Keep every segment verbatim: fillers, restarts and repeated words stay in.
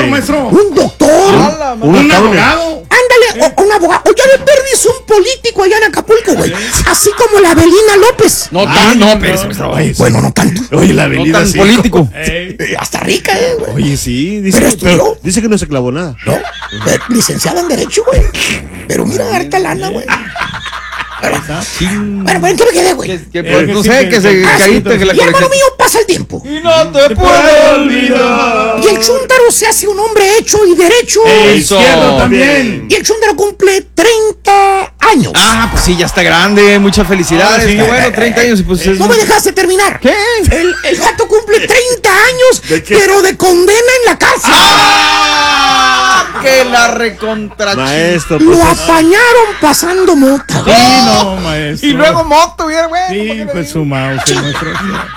doctor, maestro. Un doctor. Ah, un, un abogado. Ándale, o, un abogado. O ya de perdis un político allá en Acapulco, güey. Así como la Avelina López. No tanto, no, pero maestro. Bueno, no tanto. Oye, la Avelina no tan sí. político. Eh, hasta rica, eh, güey. Oye, sí, dice, Pero que, pero estudió. dice que no se clavó nada. No, eh, licenciada en Derecho, güey. Pero mira, harta lana, güey. Bueno, bueno, bueno, ¿en qué me quedé, güey? Que, que, pues, no sé, que se Ah, sí. caíste que la Y hermano colección. mío, pasa el tiempo. Y no te puedo olvidar. Y el chúntaro se hace un hombre hecho y derecho. El Eso. izquierdo también. Y el chúntaro cumple treinta años. Ah, pues sí, ya está grande. Muchas felicidades. Ah, sí. Qué bueno, treinta años. Y pues es... No me dejaste terminar. ¿Qué? El, el gato cumple treinta años, ¿De qué? pero de condena en la cárcel. ¡Ah! Que la recontra. Maestro, Lo pues es- apañaron pasando mota. Sí, no, maestro. Y luego moto, bien, güey. Sí, pues su mouse, maestro.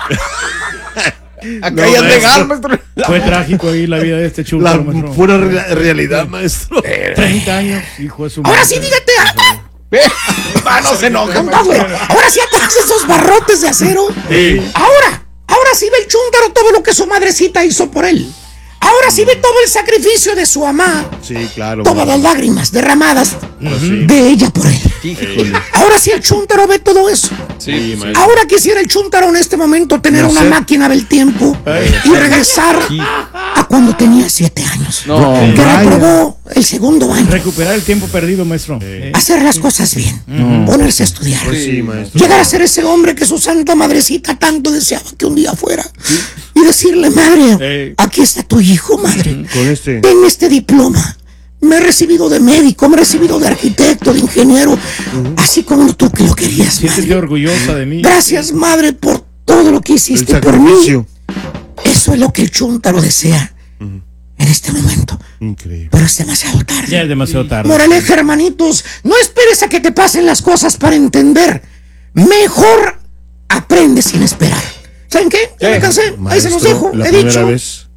Acá No, ya es maestro. legal, maestro. Fue trágico ahí la vida de este chulo, la maestro. pura re- realidad, maestro. treinta años, hijo de su Ahora madre. sí, dígate. ah, Ah, no se enoja, ah, güey. Ahora sí atrás esos barrotes de acero. Sí. Ahora, ahora sí ve el chúntaro todo lo que su madrecita hizo por él. Ahora sí ve todo el sacrificio de su mamá. Sí, claro. Todas las maestro. lágrimas derramadas Pues sí. de ella por él. Híjole. Ahora sí el chúntaro ve todo eso. Sí, maestro. Ahora quisiera el chúntaro en este momento tener No una sé. máquina del tiempo y regresar a cuando tenía siete años. No, Que vaya. reprobó el segundo año. Recuperar el tiempo perdido, maestro. Eh, Hacer las cosas bien. Ponerse a estudiar. Pues sí, maestro. Llegar a ser ese hombre que su santa madrecita tanto deseaba que un día fuera. Y decirle, madre, Eh. aquí está tu hijo, madre. Con este. Ten este diploma. Me he recibido de médico, me he recibido de arquitecto, de ingeniero, así como tú que lo querías, Siéntete madre. orgullosa de mí. Gracias, madre, por todo lo que El hiciste por mí. sacrificio. Eso es lo que el chúntaro desea en este momento. Increíble. Pero es demasiado tarde. Ya es demasiado tarde. Moraleja, hermanitos, no esperes a que te pasen las cosas para entender. Mejor aprende sin esperar. ¿Saben qué? Ya me cansé. Ahí se los Maestro, dejo. la He primera dicho. vez